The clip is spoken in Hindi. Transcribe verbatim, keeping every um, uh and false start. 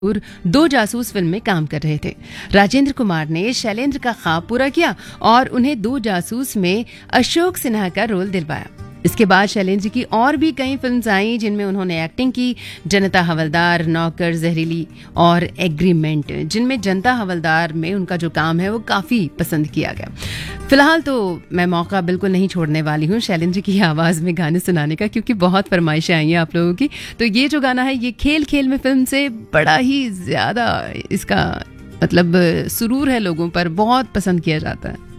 और दो जासूस फिल्म में काम कर रहे थे। राजेंद्र कुमार ने शैलेंद्र का ख्वाब पूरा किया और उन्हें दो जासूस में अशोक सिन्हा का रोल दिलवाया। इसके बाद शैलेंद्र की और भी कई फिल्म्स आईं जिनमें उन्होंने एक्टिंग की। जनता हवलदार, नौकर, जहरीली और एग्रीमेंट, जिनमें जनता हवलदार में उनका जो काम है वो काफ़ी पसंद किया गया। फिलहाल तो मैं मौका बिल्कुल नहीं छोड़ने वाली हूँ शैलेंद्र की आवाज़ में गाने सुनाने का, क्योंकि बहुत फरमाइशें आई हैं आप लोगों की। तो ये जो गाना है ये खेल खेल में फिल्म से बड़ा ही ज़्यादा इसका मतलब सुरूर है, लोगों पर बहुत पसंद किया जाता है।